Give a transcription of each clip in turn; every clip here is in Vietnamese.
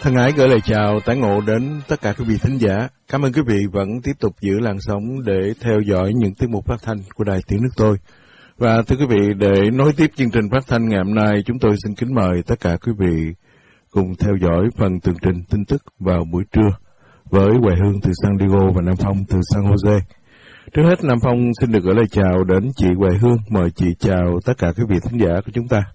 Thân ái gửi lời chào tái ngộ đến tất cả quý vị thính giả. Cảm ơn quý vị vẫn tiếp tục giữ làn sóng để theo dõi những tiết mục phát thanh của Đài Tiếng Nước Tôi. Và thưa quý vị, để nối tiếp chương trình phát thanh ngày hôm nay, chúng tôi xin kính mời tất cả quý vị cùng theo dõi phần tường trình tin tức vào buổi trưa với Hoài Hương từ San Diego và Nam Phong từ San Jose. Trước hết, Nam Phong xin được gửi lời chào đến chị Hoài Hương. Mời chị chào tất cả quý vị thính giả của chúng ta.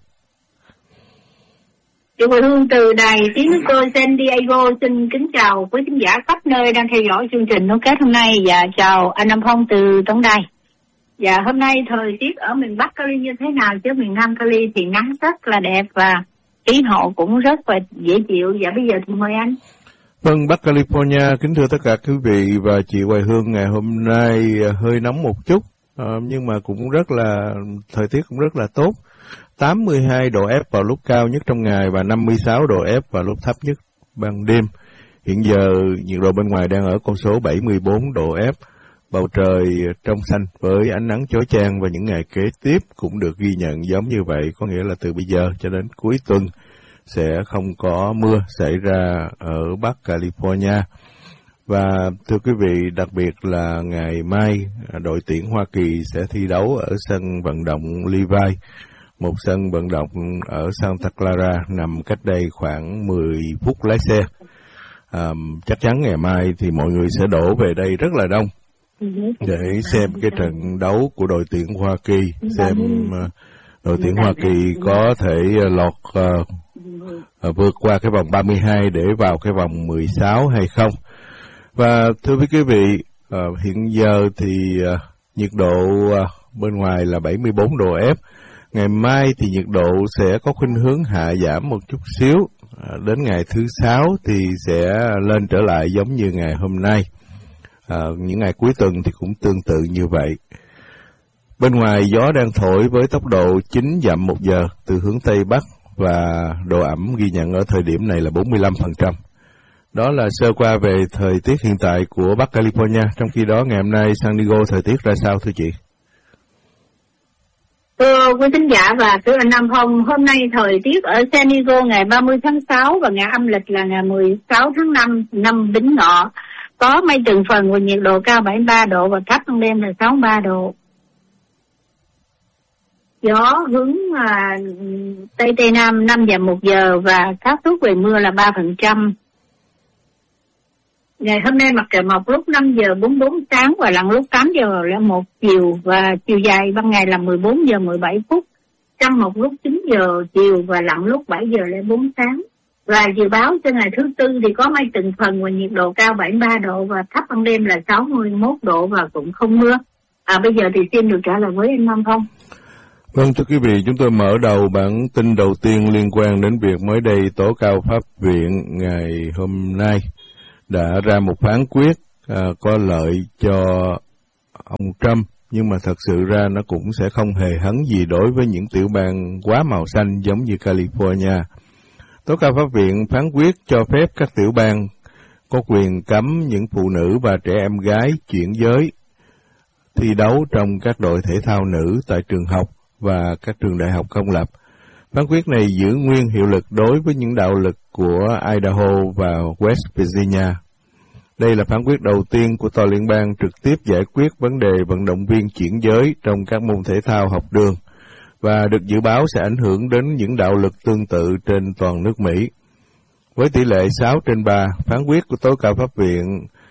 Chị Hoài Hương từ Đài Tiếng Nước Tôi San Diego xin kính chào quý thính giả khắp nơi đang theo dõi chương trình nối kết hôm nay, và chào anh Nam Phong từ tổng đài. Và hôm nay thời tiết ở miền Bắc Cali như thế nào, chứ miền Nam Cali thì nắng rất là đẹp và khí hậu cũng rất là dễ chịu. Và bây giờ thì mời anh. Vâng, Bắc California, kính thưa tất cả quý vị và chị Hoài Hương, ngày hôm nay hơi nóng một chút, nhưng mà cũng rất là, thời tiết cũng rất là tốt. 82 độ F vào lúc cao nhất trong ngày và 56 độ F vào lúc thấp nhất ban đêm. Hiện giờ nhiệt độ bên ngoài đang ở con số 74 độ F. Bầu trời trong xanh với ánh nắng chói chang, và những ngày kế tiếp cũng được ghi nhận giống như vậy, có nghĩa là từ bây giờ cho đến cuối tuần sẽ không có mưa xảy ra ở Bắc California. Và thưa quý vị, đặc biệt là ngày mai đội tuyển Hoa Kỳ sẽ thi đấu ở sân vận động Levi, một sân vận động ở Santa Clara nằm cách đây khoảng 10 phút lái xe. Chắc chắn ngày mai thì mọi người sẽ đổ về đây rất là đông để xem cái trận đấu của đội tuyển Hoa Kỳ, xem đội tuyển Hoa Kỳ có thể lọt vượt qua cái vòng 32 để vào cái vòng 16 hay không. Và thưa quý vị, hiện giờ thì nhiệt độ bên ngoài là 74 độ F. Ngày mai thì nhiệt độ sẽ có khuynh hướng hạ giảm một chút xíu. Đến ngày thứ 6 thì sẽ lên trở lại giống như ngày hôm nay. Những ngày cuối tuần thì cũng tương tự như vậy. Bên ngoài gió đang thổi với tốc độ 9 dặm một giờ từ hướng Tây Bắc, và độ ẩm ghi nhận ở thời điểm này là 45%. Đó là sơ qua về thời tiết hiện tại của Bắc California. Trong khi đó, ngày hôm nay San Diego thời tiết ra sao thưa chị? Thưa quý thính giả và thưa anh Nam Phong, hôm nay thời tiết ở San Diego ngày 30 tháng 6 và ngày âm lịch là ngày 16 tháng 5 năm Bính Ngọ. Có mây từng phần và nhiệt độ cao 73 độ và thấp ban đêm là 63 độ. Gió hướng Tây Tây Nam 5 dặm một giờ và các thước về mưa là 3%. Ngày hôm nay mặt trời mọc lúc 5 giờ 44 sáng và lặn lúc 8 giờ 01 chiều, và chiều dài ban ngày là 14 giờ 17 phút, trăng mọc lúc 9 giờ chiều và lặn lúc 7 giờ 04 sáng. Và dự báo cho ngày thứ Tư thì có mây từng phần và nhiệt độ cao 73 độ và thấp ban đêm là 61 độ và cũng không mưa. Bây giờ thì xin được trả lời với anh Nam Phong. Vâng, thưa quý vị, chúng tôi mở đầu bản tin đầu tiên liên quan đến việc mới đây Tố cao Pháp viện ngày hôm nay đã ra một phán quyết có lợi cho ông Trump, nhưng mà thật sự ra nó cũng sẽ không hề hấn gì đối với những tiểu bang quá màu xanh giống như California. Tố cao Pháp viện phán quyết cho phép các tiểu bang có quyền cấm những phụ nữ và trẻ em gái chuyển giới thi đấu trong các đội thể thao nữ tại trường học và các trường đại học công lập. Phán quyết này giữ nguyên hiệu lực đối với những đạo lực của Idaho và West Virginia. Đây là phán quyết đầu tiên của tòa liên bang trực tiếp giải quyết vấn đề vận động viên chuyển giới trong các môn thể thao học đường, và được dự báo sẽ ảnh hưởng đến những đạo lực tương tự trên toàn nước Mỹ. Với tỷ lệ 6/3, phán quyết của Tối cao Pháp viện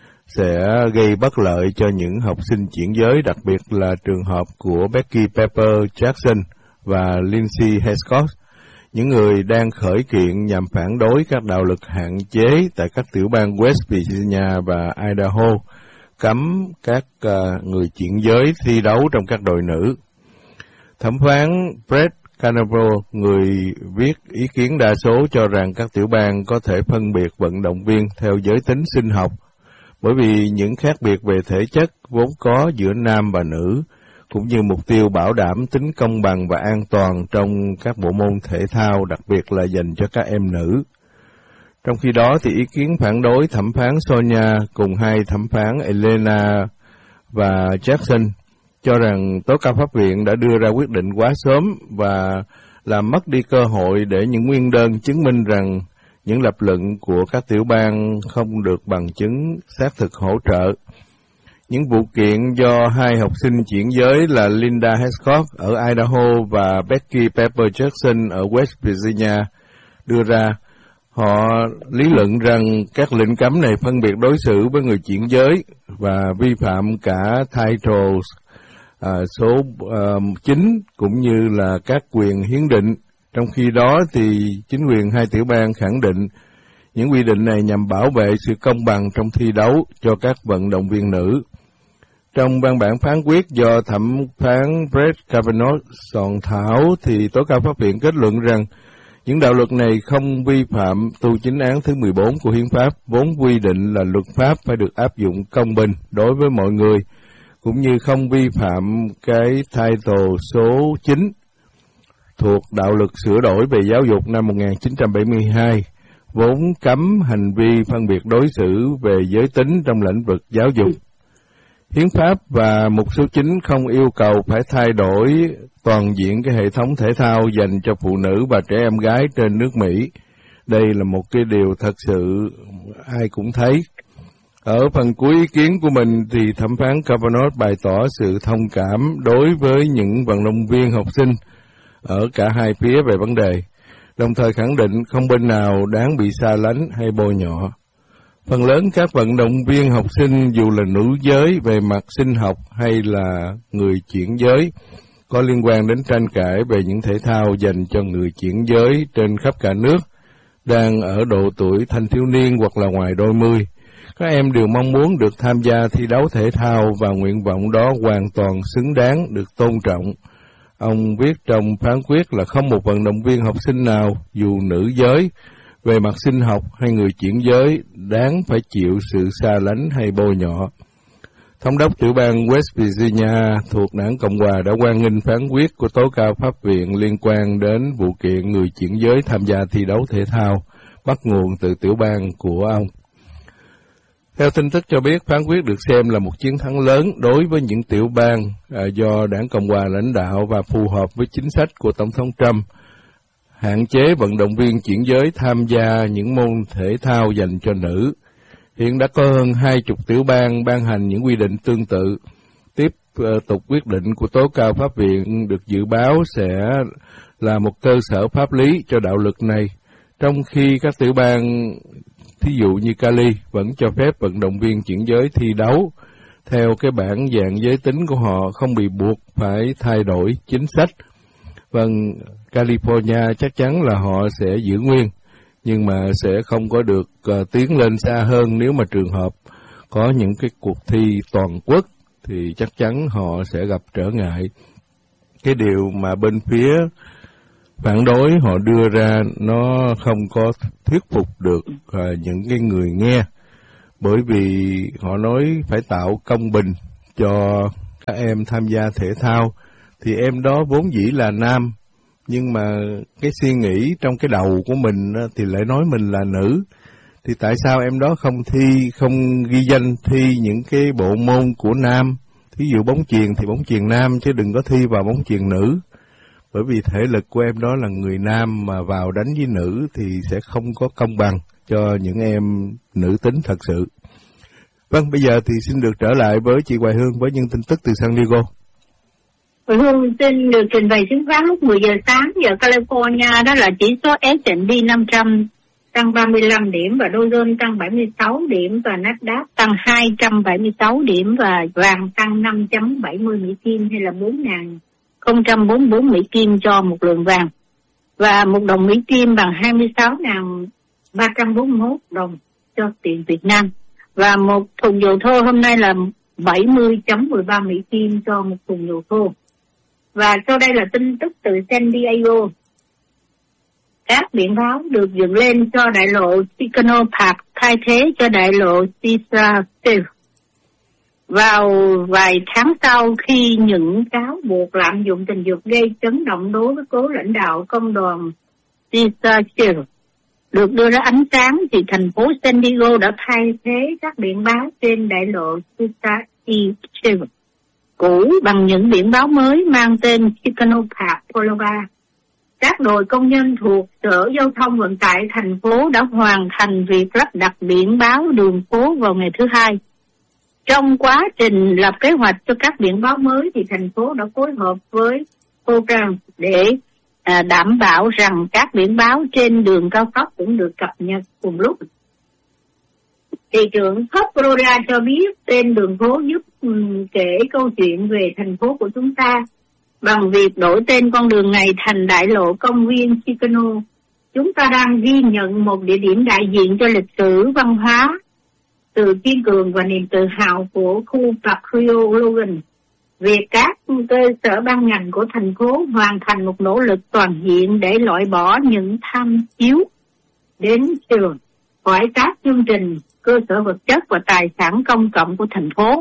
sẽ gây bất lợi cho những học sinh chuyển giới, đặc biệt là trường hợp của Becky Pepper Jackson và Lindsay Hescott, những người đang khởi kiện nhằm phản đối các đạo lực hạn chế tại các tiểu bang West Virginia và Idaho, cấm các người chuyển giới thi đấu trong các đội nữ. Thẩm phán Brett Kavanaugh, người viết ý kiến đa số, cho rằng các tiểu bang có thể phân biệt vận động viên theo giới tính sinh học, bởi vì những khác biệt về thể chất vốn có giữa nam và nữ, cũng như mục tiêu bảo đảm tính công bằng và an toàn trong các bộ môn thể thao, đặc biệt là dành cho các em nữ. Trong khi đó, thì ý kiến phản đối thẩm phán Sonia cùng hai thẩm phán Elena và Jackson cho rằng Tối cao Pháp viện đã đưa ra quyết định quá sớm và làm mất đi cơ hội để những nguyên đơn chứng minh rằng những lập luận của các tiểu bang không được bằng chứng xác thực hỗ trợ. Những vụ kiện do hai học sinh chuyển giới là Linda Hiscox ở Idaho và Becky Pepper Jackson ở West Virginia đưa ra, họ lý luận rằng các lệnh cấm này phân biệt đối xử với người chuyển giới và vi phạm cả Title số 9 cũng như là các quyền hiến định. Trong khi đó thì chính quyền hai tiểu bang khẳng định những quy định này nhằm bảo vệ sự công bằng trong thi đấu cho các vận động viên nữ. Trong văn bản phán quyết do thẩm phán Brett Kavanaugh soạn thảo thì tố cao pháp viện kết luận rằng những đạo luật này không vi phạm tu chính án thứ 14 của hiến pháp, vốn quy định là luật pháp phải được áp dụng công bình đối với mọi người, cũng như không vi phạm cái Title số 9 thuộc đạo luật sửa đổi về giáo dục năm 1972, vốn cấm hành vi phân biệt đối xử về giới tính trong lĩnh vực giáo dục. Hiến pháp và mục số 9 không yêu cầu phải thay đổi toàn diện cái hệ thống thể thao dành cho phụ nữ và trẻ em gái trên nước Mỹ. Đây là một cái điều thật sự ai cũng thấy. Ở phần cuối ý kiến của mình thì thẩm phán Kavanaugh bày tỏ sự thông cảm đối với những vận động viên học sinh ở cả hai phía về vấn đề, đồng thời khẳng định không bên nào đáng bị xa lánh hay bôi nhọ. Phần lớn các vận động viên học sinh dù là nữ giới về mặt sinh học hay là người chuyển giới có liên quan đến tranh cãi về những thể thao dành cho người chuyển giới trên khắp cả nước đang ở độ tuổi thanh thiếu niên hoặc là ngoài đôi mươi. Các em đều mong muốn được tham gia thi đấu thể thao và nguyện vọng đó hoàn toàn xứng đáng được tôn trọng. Ông viết trong phán quyết là không một vận động viên học sinh nào, dù nữ giới, về mặt sinh học hay người chuyển giới, đáng phải chịu sự xa lánh hay bôi nhọ. Thống đốc tiểu bang West Virginia thuộc đảng Cộng hòa đã hoan nghênh phán quyết của tố cao pháp viện liên quan đến vụ kiện người chuyển giới tham gia thi đấu thể thao, bắt nguồn từ tiểu bang của ông. Theo tin tức cho biết, phán quyết được xem là một chiến thắng lớn đối với những tiểu bang do đảng Cộng hòa lãnh đạo và phù hợp với chính sách của Tổng thống Trump, hạn chế vận động viên chuyển giới tham gia những môn thể thao dành cho nữ. Hiện đã có hơn 20 tiểu bang ban hành những quy định tương tự. Tiếp tục quyết định của tố cao pháp viện được dự báo sẽ là một cơ sở pháp lý cho đạo luật này, trong khi các tiểu bang thí dụ như Cali vẫn cho phép vận động viên chuyển giới thi đấu theo cái bản dạng giới tính của họ, không bị buộc phải thay đổi chính sách. Vâng, California chắc chắn là họ sẽ giữ nguyên, nhưng mà sẽ không có được tiến lên xa hơn nếu mà trường hợp có những cái cuộc thi toàn quốc thì chắc chắn họ sẽ gặp trở ngại. Cái điều mà bên phía phản đối họ đưa ra nó không có thuyết phục được những cái người nghe, bởi vì họ nói phải tạo công bình cho các em tham gia thể thao, thì em đó vốn dĩ là nam, nhưng mà cái suy nghĩ trong cái đầu của mình thì lại nói mình là nữ, thì tại sao em đó không ghi danh thi những cái bộ môn của nam, thí dụ bóng chuyền thì bóng chuyền nam chứ đừng có thi vào bóng chuyền nữ. Bởi vì thể lực của em đó là người nam mà vào đánh với nữ thì sẽ không có công bằng cho những em nữ tính thật sự. Vâng, bây giờ thì xin được trở lại với chị Hoài Hương với những tin tức từ San Diego. Hoài Hương xin được trình bày chứng khoán lúc 10 giờ sáng giờ California, đó là chỉ số S&P 500 tăng 35 điểm và Dow Jones tăng 76 điểm và Nasdaq tăng 276 điểm và vàng tăng 5.70 Mỹ Kim hay là 4.044 Mỹ Kim cho một lượng vàng, và một đồng Mỹ Kim bằng 26.341 đồng cho tiền Việt Nam, và một thùng dầu thô hôm nay là 70.13 Mỹ Kim cho một thùng dầu thô. Và sau đây là tin tức từ San Diego. Các biển báo được dựng lên cho đại lộ Chicano Park thay thế cho đại lộ Cesar Steel vào vài tháng sau, khi những cáo buộc lạm dụng tình dục gây chấn động đối với cố lãnh đạo công đoàn Cesar Steel được đưa ra ánh sáng, thì thành phố San Diego đã thay thế các biển báo trên đại lộ Cesar Steel cũ bằng những biển báo mới mang tên Chicano Park Boulevard. Các đội công nhân thuộc Sở Giao thông Vận tải thành phố đã hoàn thành việc lắp đặt biển báo đường phố vào ngày thứ Hai. Trong quá trình lập kế hoạch cho các biển báo mới thì thành phố đã phối hợp với program để đảm bảo rằng các biển báo trên đường cao tốc cũng được cập nhật cùng lúc. Thị trưởng Florida cho biết tên đường phố giúp kể câu chuyện về thành phố của chúng ta. Bằng việc đổi tên con đường này thành đại lộ công viên Chicano, chúng ta đang ghi nhận một địa điểm đại diện cho lịch sử, văn hóa, sự kiên cường và niềm tự hào của khu Patrio Logan. Việc các cơ sở ban ngành của thành phố hoàn thành một nỗ lực toàn diện để loại bỏ những tham chiếu đến trường khỏi các chương trình, cơ sở vật chất và tài sản công cộng của thành phố.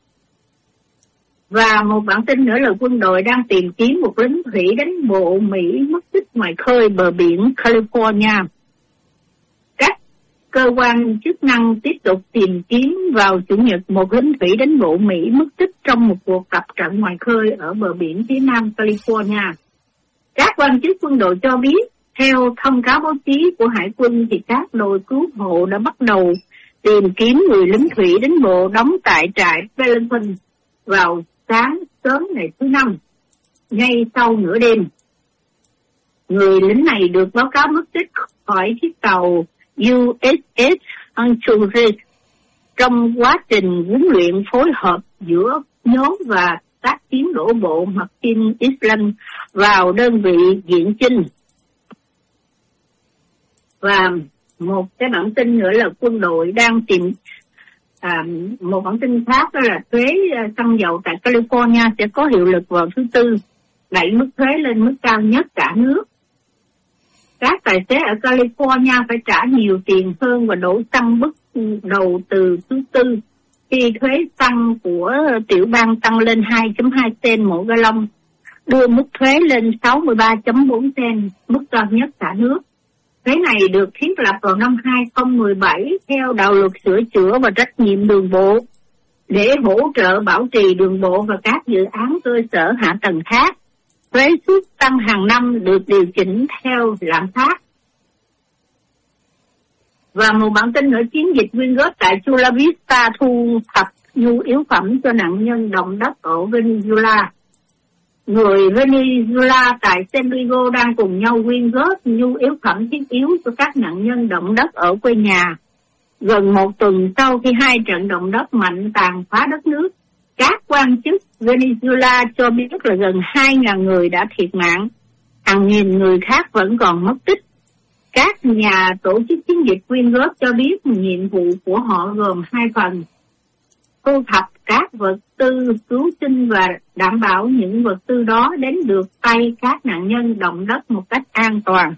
Và một bản tin nữa là quân đội đang tìm kiếm một lính thủy đánh bộ Mỹ mất tích ngoài khơi bờ biển California. Các cơ quan chức năng tiếp tục tìm kiếm vào Chủ nhật một lính thủy đánh bộ Mỹ mất tích trong một cuộc tập trận ngoài khơi ở bờ biển phía nam California. Các quan chức quân đội cho biết, theo thông cáo báo chí của Hải quân thì các đội cứu hộ đã bắt đầu tìm kiếm người lính thủy đánh bộ đóng tại trại Wellington vào sáng sớm ngày thứ Năm, ngay sau nửa đêm. Người lính này được báo cáo mất tích khỏi chiếc tàu USS Anchorage trong quá trình huấn luyện phối hợp giữa nhóm và tác chiến đổ bộ Martin Island vào đơn vị diện chinh. Và một cái bản tin nữa là quân đội đang tìm một bản tin khác, đó là thuế xăng dầu tại California sẽ có hiệu lực vào thứ Tư, đẩy mức thuế lên mức cao nhất cả nước. Các tài xế ở California phải trả nhiều tiền hơn và đổ xăng bắt đầu từ thứ Tư, khi thuế xăng của tiểu bang tăng lên 2.2 cent mỗi gallon, đưa mức thuế lên 63.4 cent, mức cao nhất cả nước. Thuế này được thiết lập vào năm 2017 theo đạo luật sửa chữa và trách nhiệm đường bộ để hỗ trợ bảo trì đường bộ và các dự án cơ sở hạ tầng khác. Thuế suất tăng hàng năm được điều chỉnh theo lạm phát. Và một bản tin nữa, chiến dịch quyên góp tại Chula Vista thu thập nhu yếu phẩm cho nạn nhân động đất ở Venezuela. Người Venezuela tại San Diego đang cùng nhau quyên góp nhu yếu phẩm thiết yếu cho các nạn nhân động đất ở quê nhà. Gần một tuần sau khi hai trận động đất mạnh tàn phá đất nước, các quan chức Venezuela cho biết là gần 2.000 người đã thiệt mạng, hàng nghìn người khác vẫn còn mất tích. Các nhà tổ chức chiến dịch quyên góp cho biết nhiệm vụ của họ gồm hai phần: thu thập các vật tư cứu sinh và đảm bảo những vật tư đó đến được tay các nạn nhân động đất một cách an toàn.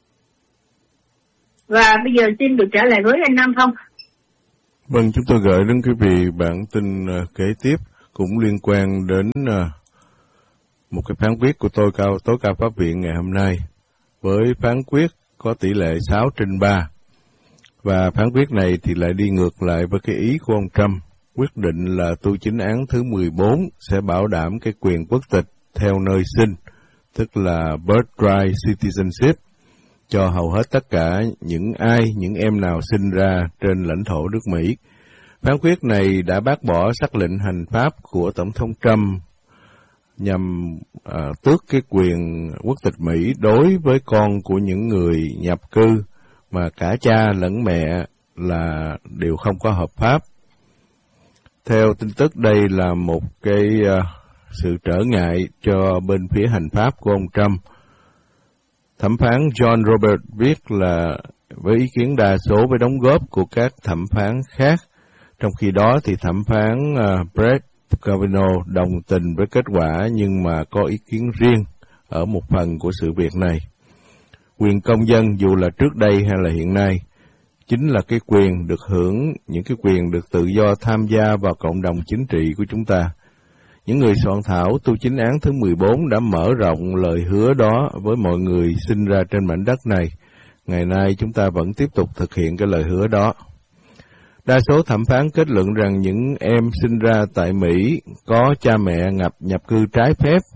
Và bây giờ xin được trở lại với anh Nam Phong. Vâng, chúng tôi gửi đến quý vị bản tin kế tiếp cũng liên quan đến một cái phán quyết của tối cao pháp viện ngày hôm nay, với phán quyết có tỷ lệ 6/3. Và phán quyết này thì lại đi ngược lại với cái ý của ông Trump, quyết định là tu chính án thứ 14 sẽ bảo đảm cái quyền quốc tịch theo nơi sinh, tức là birthright citizenship, cho hầu hết tất cả những em nào sinh ra trên lãnh thổ nước Mỹ. Phán quyết này đã bác bỏ sắc lệnh hành pháp của Tổng thống Trump nhằm tước cái quyền quốc tịch Mỹ đối với con của những người nhập cư mà cả cha lẫn mẹ là đều không có hợp pháp. Theo tin tức, đây là một cái sự trở ngại cho bên phía hành pháp của ông Trump. Thẩm phán John Roberts viết là với ý kiến đa số với đóng góp của các thẩm phán khác, trong khi đó thì thẩm phán Brett Kavanaugh đồng tình với kết quả nhưng mà có ý kiến riêng ở một phần của sự việc này. Quyền công dân dù là trước đây hay là hiện nay chính là cái quyền được hưởng những cái quyền được tự do tham gia vào cộng đồng chính trị của chúng ta. Những người soạn thảo tu chính án thứ 14 đã mở rộng lời hứa đó với mọi người sinh ra trên mảnh đất này. Ngày nay chúng ta vẫn tiếp tục thực hiện cái lời hứa đó. Đa số thẩm phán kết luận rằng những em sinh ra tại Mỹ có cha mẹ nhập cư trái phép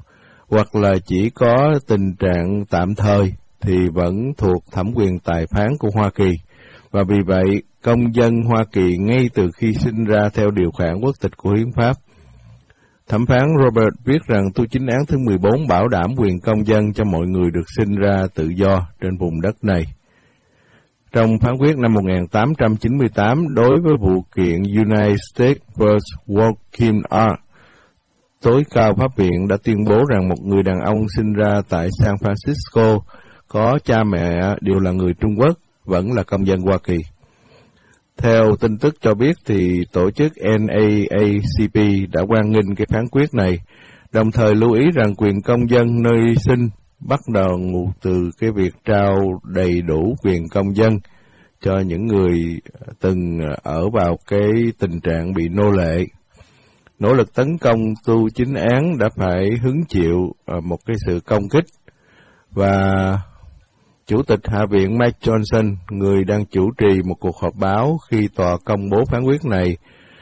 hoặc là chỉ có tình trạng tạm thời thì vẫn thuộc thẩm quyền tài phán của Hoa Kỳ. Và vì vậy, công dân Hoa Kỳ ngay từ khi sinh ra theo điều khoản quốc tịch của hiến pháp. Thẩm phán Robert viết rằng tu chính án thứ 14 bảo đảm quyền công dân cho mọi người được sinh ra tự do trên vùng đất này. Trong phán quyết năm 1898 đối với vụ kiện United States vs. Joaquin R., tối cao pháp viện đã tuyên bố rằng một người đàn ông sinh ra tại San Francisco có cha mẹ đều là người Trung Quốc, vẫn là công dân Hoa Kỳ. Theo tin tức cho biết thì tổ chức NAACP đã hoan nghênh cái phán quyết này, đồng thời lưu ý rằng quyền công dân nơi sinh bắt đầu từ cái việc trao đầy đủ quyền công dân cho những người từng ở vào cái tình trạng bị nô lệ. Nỗ lực tấn công tu chính án đã phải hứng chịu một cái sự công kích, và Chủ tịch Hạ viện Mike Johnson, người đang chủ trì một cuộc họp báo khi tòa công bố phán quyết này,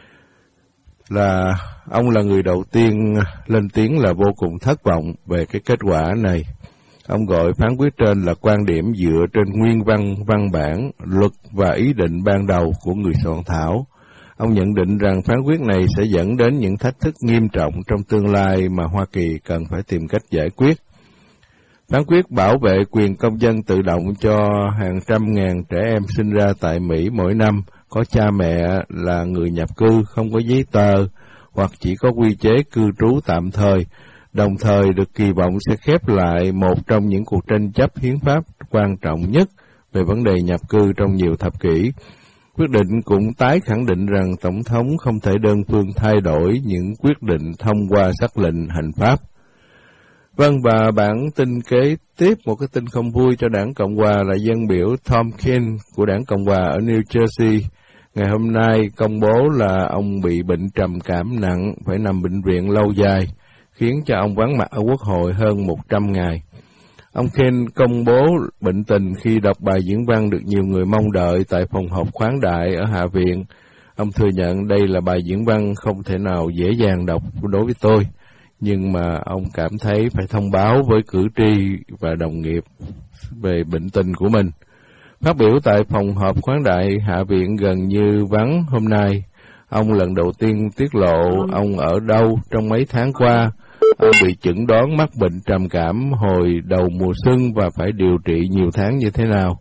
ông là người đầu tiên lên tiếng là vô cùng thất vọng về cái kết quả này. Ông gọi phán quyết trên là quan điểm dựa trên nguyên văn bản, luật và ý định ban đầu của người soạn thảo. Ông nhận định rằng phán quyết này sẽ dẫn đến những thách thức nghiêm trọng trong tương lai mà Hoa Kỳ cần phải tìm cách giải quyết. Phán quyết bảo vệ quyền công dân tự động cho hàng trăm ngàn trẻ em sinh ra tại Mỹ mỗi năm có cha mẹ là người nhập cư, không có giấy tờ hoặc chỉ có quy chế cư trú tạm thời, đồng thời được kỳ vọng sẽ khép lại một trong những cuộc tranh chấp hiến pháp quan trọng nhất về vấn đề nhập cư trong nhiều thập kỷ. Quyết định cũng tái khẳng định rằng Tổng thống không thể đơn phương thay đổi những quyết định thông qua sắc lệnh hành pháp. Vâng, và bản tin kế tiếp, một cái tin không vui cho đảng Cộng Hòa là dân biểu Tom Kean của đảng Cộng Hòa ở New Jersey. Ngày hôm nay công bố là ông bị bệnh trầm cảm nặng, phải nằm bệnh viện lâu dài, khiến cho ông vắng mặt ở Quốc hội hơn 100 ngày. Ông Kean công bố bệnh tình khi đọc bài diễn văn được nhiều người mong đợi tại phòng họp khoáng đại ở Hạ viện. Ông thừa nhận đây là bài diễn văn không thể nào dễ dàng đọc đối với tôi, nhưng mà ông cảm thấy phải thông báo với cử tri và đồng nghiệp về bệnh tình của mình. Phát biểu tại phòng họp khoáng đại Hạ viện gần như vắng hôm nay, ông lần đầu tiên tiết lộ ông ở đâu trong mấy tháng qua. Ông bị chẩn đoán mắc bệnh trầm cảm hồi đầu mùa xuân và phải điều trị nhiều tháng như thế nào.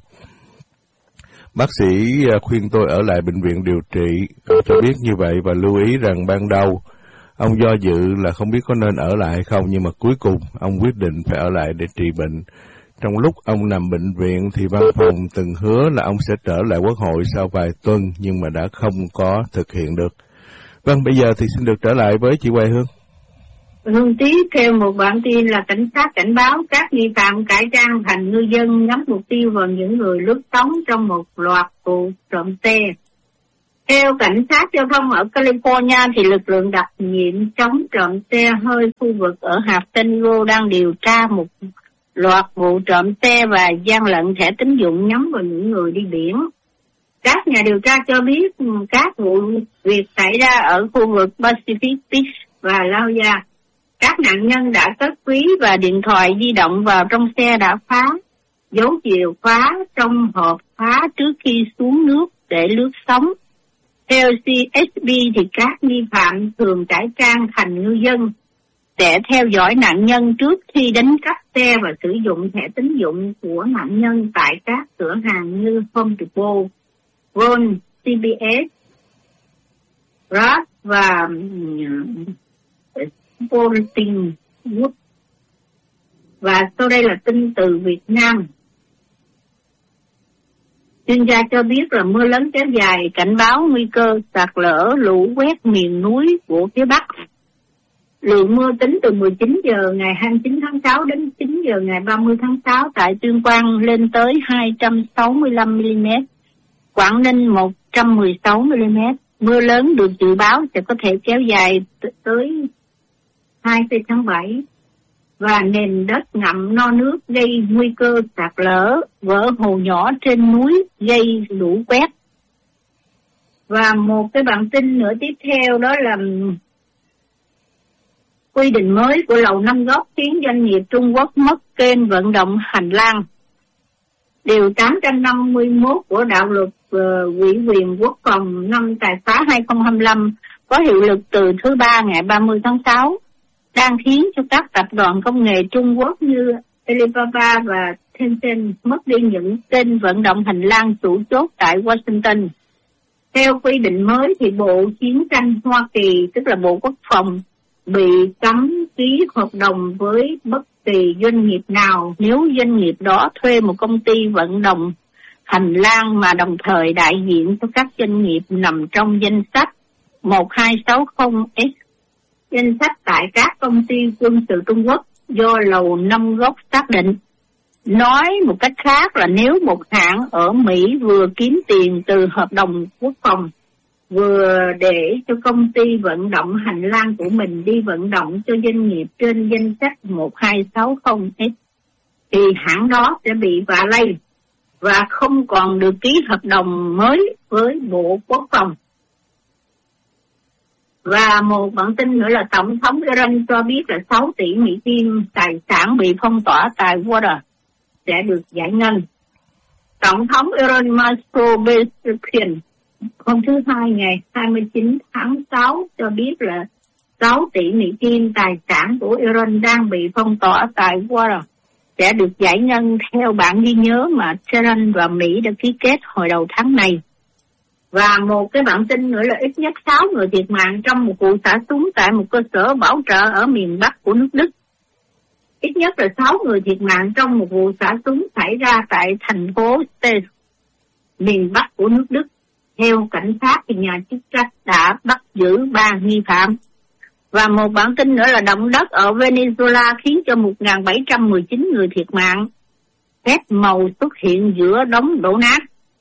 Bác sĩ khuyên tôi ở lại bệnh viện điều trị, ông cho biết như vậy và lưu ý rằng ban đầu ông do dự là không biết có nên ở lại hay không, nhưng mà cuối cùng ông quyết định phải ở lại để trị bệnh. Trong lúc ông nằm bệnh viện thì văn phòng từng hứa là ông sẽ trở lại Quốc hội sau vài tuần, nhưng mà đã không có thực hiện được. Vâng, bây giờ thì xin được trở lại với chị Hoài Hương. Hương tí theo một bản tin là cảnh sát cảnh báo các nghi phạm cải trang thành ngư dân nhắm mục tiêu vào những người lướt sóng trong một loạt vụ trộm xe. Theo cảnh sát giao thông ở California thì lực lượng đặc nhiệm chống trộm xe hơi khu vực ở hạt San Diego đang điều tra một loạt vụ trộm xe và gian lận thẻ tín dụng nhắm vào những người đi biển. Các nhà điều tra cho biết các vụ việc xảy ra ở khu vực Pacific Beach và Lauja. Các nạn nhân đã cất ví và điện thoại di động vào trong xe đã phá, giấu chìa khóa trong hộp phá trước khi xuống nước để lướt sóng. Theo CSB thì các nghi phạm thường cải trang thành ngư dân, sẽ theo dõi nạn nhân trước khi đánh cắp xe và sử dụng thẻ tín dụng của nạn nhân tại các cửa hàng như Home Depot, Gold, CBS, Ross và Sporting Goods. Và sau đây là tin từ Việt Nam. Chuyên gia cho biết là mưa lớn kéo dài cảnh báo nguy cơ sạt lở lũ quét miền núi của phía Bắc. Lượng mưa tính từ 19 giờ ngày 29 tháng 6 đến 9 giờ ngày 30 tháng 6 tại Tuyên Quang lên tới 265 mm, Quảng Ninh 116 mm. Mưa lớn được dự báo sẽ có thể kéo dài tới 2 tháng 7 và nền đất ngậm no nước gây nguy cơ sạt lở, vỡ hồ nhỏ trên núi gây lũ quét. Và một cái bản tin nữa tiếp theo đó là Quy định mới của Lầu Năm Góc khiến doanh nghiệp Trung Quốc mất kênh vận động hành lang. Điều 851 của Đạo luật Ủy quyền Quốc phòng năm Tài phá 2025 có hiệu lực từ thứ Ba ngày 30 tháng 6, đang khiến cho các tập đoàn công nghệ Trung Quốc như Alibaba và Tencent mất đi những kênh vận động hành lang chủ chốt tại Washington. Theo quy định mới thì Bộ Chiến tranh Hoa Kỳ, tức là Bộ Quốc phòng, bị cấm ký hợp đồng với bất kỳ doanh nghiệp nào nếu doanh nghiệp đó thuê một công ty vận động hành lang mà đồng thời đại diện cho các doanh nghiệp nằm trong danh sách 1260S, danh sách tại các công ty quân sự Trung Quốc do Lầu Năm Góc xác định. Nói một cách khác là nếu một hãng ở Mỹ vừa kiếm tiền từ hợp đồng quốc phòng, vừa để cho công ty vận động hành lang của mình đi vận động cho doanh nghiệp trên danh sách 1260S, thì hãng đó sẽ bị vạ lây và không còn được ký hợp đồng mới với Bộ Quốc phòng. Và một bản tin nữa là Tổng thống Iran cho biết là 6 tỷ Mỹ Kim tài sản bị phong tỏa tại Water sẽ được giải ngân. Tổng thống Iran Masroor Pezeshkian hôm thứ Hai ngày 29 tháng 6 cho biết là 6 tỷ Mỹ Kim tài sản của Iran đang bị phong tỏa tại Water sẽ được giải ngân theo bản ghi nhớ mà Tehran và Mỹ đã ký kết hồi đầu tháng này. Và một cái bản tin nữa là ít nhất 6 người thiệt mạng trong một vụ xả súng tại một cơ sở bảo trợ ở miền Bắc của nước Đức. Ít nhất là 6 người thiệt mạng trong một vụ xả súng xảy ra tại thành phố Steyr, miền Bắc của nước Đức. Theo cảnh sát thì nhà chức trách đã bắt giữ 3 nghi phạm. Và một bản tin nữa là động đất ở Venezuela khiến cho 1.719 người thiệt mạng. Phép màu xuất hiện giữa đống đổ nát.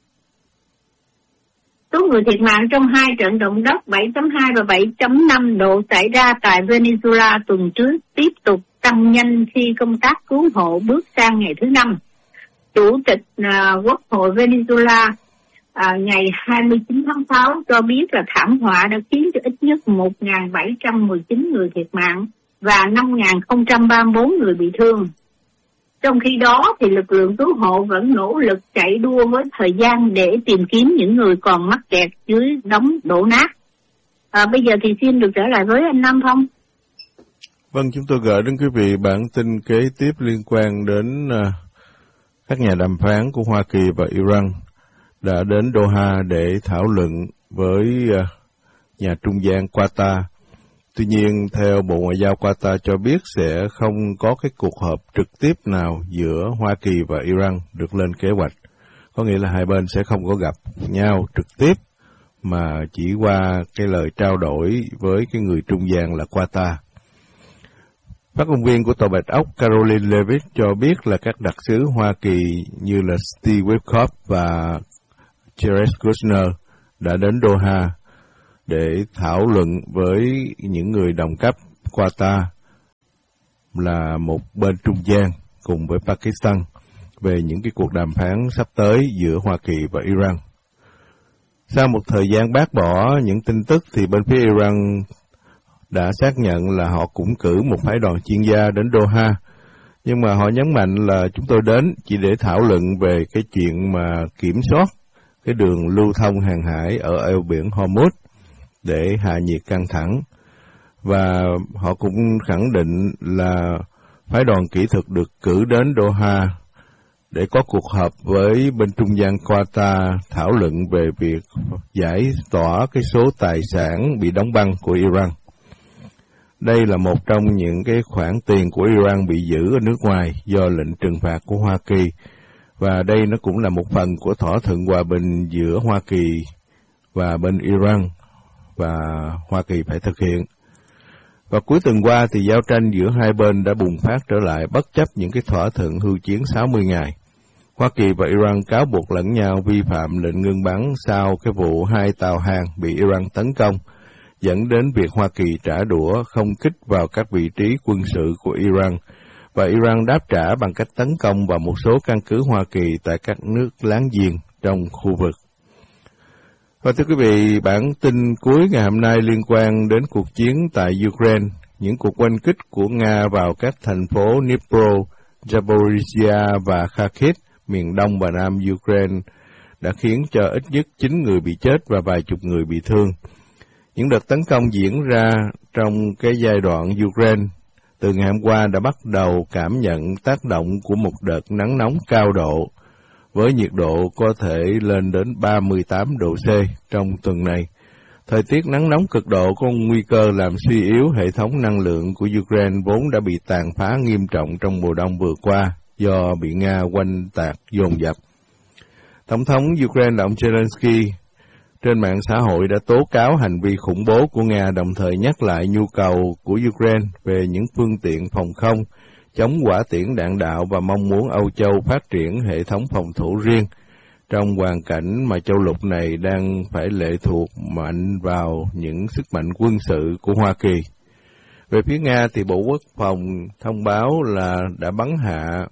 Số người thiệt mạng trong 2 trận động đất 7.2 và 7.5 độ xảy ra tại Venezuela tuần trước tiếp tục tăng nhanh khi công tác cứu hộ bước sang ngày thứ 5. Chủ tịch Quốc hội Venezuela ngày 29 tháng 6 cho biết là thảm họa đã khiến cho ít nhất 1.719 người thiệt mạng và 5.034 người bị thương. Trong khi đó thì lực lượng cứu hộ vẫn nỗ lực chạy đua với thời gian để tìm kiếm những người còn mắc kẹt dưới đống đổ nát. Bây giờ thì xin được trở lại với anh Nam Phong. Vâng, chúng tôi gửi đến quý vị bản tin kế tiếp liên quan đến các nhà đàm phán của Hoa Kỳ và Iran đã đến Doha để thảo luận với nhà trung gian Qatar. Tuy nhiên, theo Bộ Ngoại giao Qatar cho biết sẽ không có cái cuộc họp trực tiếp nào giữa Hoa Kỳ và Iran được lên kế hoạch. Có nghĩa là hai bên sẽ không có gặp nhau trực tiếp, mà chỉ qua cái lời trao đổi với cái người trung gian là Qatar. Phát ngôn viên của Tòa Bạch Ốc Caroline Leavitt cho biết là các đặc sứ Hoa Kỳ như là Steve Witkoff và Jared Kushner đã đến Doha để thảo luận với những người đồng cấp Qatar là một bên trung gian cùng với Pakistan về những cái cuộc đàm phán sắp tới giữa Hoa Kỳ và Iran. Sau một thời gian bác bỏ những tin tức thì bên phía Iran đã xác nhận là họ cũng cử một phái đoàn chuyên gia đến Doha, nhưng mà họ nhấn mạnh là chúng tôi đến chỉ để thảo luận về cái chuyện mà kiểm soát cái đường lưu thông hàng hải ở eo biển Hormuz để hạ nhiệt căng thẳng. Và họ cũng khẳng định là phái đoàn kỹ thuật được cử đến Doha để có cuộc họp với bên trung gian Qatar thảo luận về việc giải tỏa cái số tài sản bị đóng băng của Iran. Đây là một trong những cái khoản tiền của Iran bị giữ ở nước ngoài do lệnh trừng phạt của Hoa Kỳ, và đây nó cũng là một phần của thỏa thuận hòa bình giữa Hoa Kỳ và bên Iran và Hoa Kỳ phải thực hiện. Và cuối tuần qua thì giao tranh giữa hai bên đã bùng phát trở lại bất chấp những cái thỏa thuận hưu chiến 60 ngày. Hoa Kỳ và Iran cáo buộc lẫn nhau vi phạm lệnh ngưng bắn sau cái vụ 2 tàu hàng bị Iran tấn công, dẫn đến việc Hoa Kỳ trả đũa không kích vào các vị trí quân sự của Iran, và Iran đáp trả bằng cách tấn công vào một số căn cứ Hoa Kỳ tại các nước láng giềng trong khu vực. Và thưa quý vị, bản tin cuối ngày hôm nay liên quan đến cuộc chiến tại Ukraine. những cuộc oanh kích của Nga vào các thành phố Dnipro, Zaporizhia và Kharkiv, miền đông và nam Ukraine, đã khiến cho ít nhất 9 người bị chết và vài chục người bị thương. Những đợt tấn công diễn ra trong cái giai đoạn Ukraine từ ngày hôm qua đã bắt đầu cảm nhận tác động của một đợt nắng nóng cao độ, với nhiệt độ có thể lên đến 38 độ C trong tuần này. Thời tiết nắng nóng cực độ có nguy cơ làm suy yếu hệ thống năng lượng của Ukraine vốn đã bị tàn phá nghiêm trọng trong mùa đông vừa qua do bị Nga oanh tạc dồn dập. Tổng thống Ukraine ông Zelensky trên mạng xã hội đã tố cáo hành vi khủng bố của Nga, đồng thời nhắc lại nhu cầu của Ukraine về những phương tiện phòng không, chống hỏa tiễn đạn đạo và mong muốn Âu Châu phát triển hệ thống phòng thủ riêng trong hoàn cảnh mà châu lục này đang phải lệ thuộc mạnh vào những sức mạnh quân sự của Hoa Kỳ. Về phía Nga thì Bộ Quốc phòng thông báo là đã bắn hạ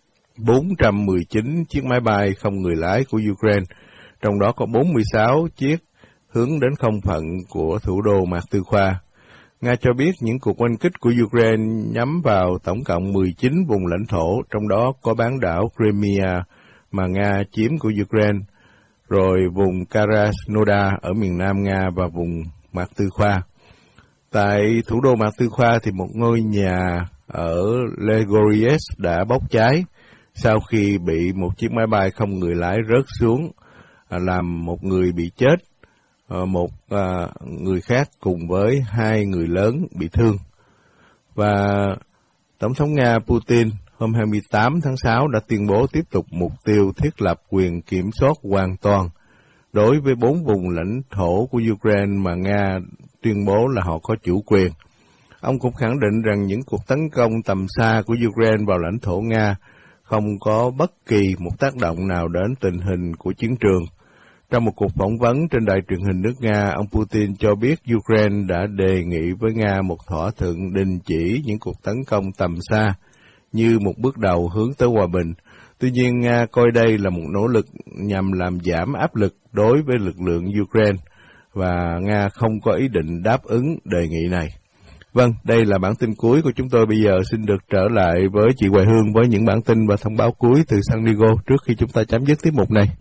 419 chiếc máy bay không người lái của Ukraine, trong đó có 46 chiếc hướng đến không phận của thủ đô Mạc Tư Khoa. Nga cho biết những cuộc oanh kích của Ukraine nhắm vào tổng cộng 19 vùng lãnh thổ, trong đó có bán đảo Crimea mà Nga chiếm của Ukraine, rồi vùng Krasnodar ở miền nam Nga và vùng Mạc Tư Khoa. Tại thủ đô Mạc Tư Khoa thì một ngôi nhà ở Legoriesk đã bốc cháy sau khi bị một chiếc máy bay không người lái rớt xuống, làm một người bị chết, một người khác cùng với 2 người lớn bị thương. Và Tổng thống Nga Putin hôm 28 tháng 6 đã tuyên bố tiếp tục mục tiêu thiết lập quyền kiểm soát hoàn toàn đối với 4 vùng lãnh thổ của Ukraine mà Nga tuyên bố là họ có chủ quyền. Ông cũng khẳng định rằng những cuộc tấn công tầm xa của Ukraine vào lãnh thổ Nga không có bất kỳ một tác động nào đến tình hình của chiến trường. Trong một cuộc phỏng vấn trên đài truyền hình nước Nga, ông Putin cho biết Ukraine đã đề nghị với Nga một thỏa thuận đình chỉ những cuộc tấn công tầm xa như một bước đầu hướng tới hòa bình. Tuy nhiên, Nga coi đây là một nỗ lực nhằm làm giảm áp lực đối với lực lượng Ukraine, và Nga không có ý định đáp ứng đề nghị này. Vâng, đây là bản tin cuối của chúng tôi. Bây giờ xin được trở lại với chị Hoài Hương với những bản tin và thông báo cuối từ San Diego trước khi chúng ta chấm dứt tiết mục này.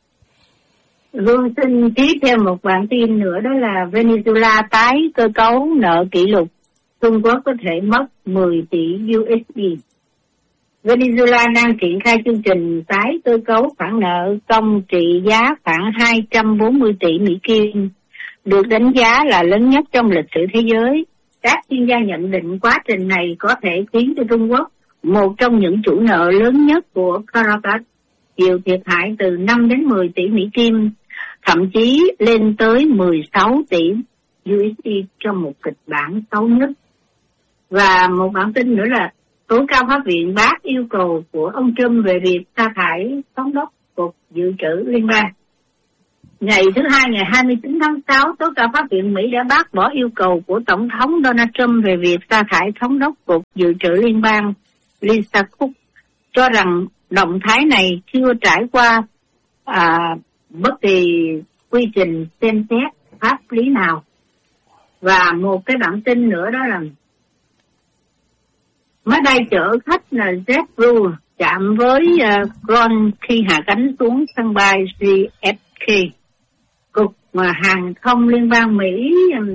Hương xin tiếp theo một bản tin nữa, đó là Venezuela tái cơ cấu nợ kỷ lục. Trung Quốc có thể mất 10 tỷ USD. Venezuela đang triển khai chương trình tái cơ cấu khoản nợ công trị giá khoảng 240 tỷ Mỹ Kim, được đánh giá là lớn nhất trong lịch sử thế giới. Các chuyên gia nhận định quá trình này có thể khiến cho Trung Quốc, một trong những chủ nợ lớn nhất của Caracas, chịu thiệt hại từ 5 đến 10 tỷ Mỹ Kim, thậm chí lên tới 16 tỷ USD trong một kịch bản xấu nhất. Và một bản tin nữa là Tố cao pháp viện bác yêu cầu của ông Trump về việc sa thải thống đốc Cục Dự trữ Liên bang. Ngày thứ Hai, ngày 29 tháng 6, Tố cao pháp viện Mỹ đã bác bỏ yêu cầu của Tổng thống Donald Trump về việc sa thải thống đốc Cục Dự trữ Liên bang Lisa Cook, cho rằng động thái này chưa trải qua bất kỳ quy trình xem xét pháp lý nào. Và một cái bản tin nữa đó là máy bay chở khách là JetBlue chạm với Ground khi hạ cánh xuống sân bay JFK. Cục Hàng không Liên bang Mỹ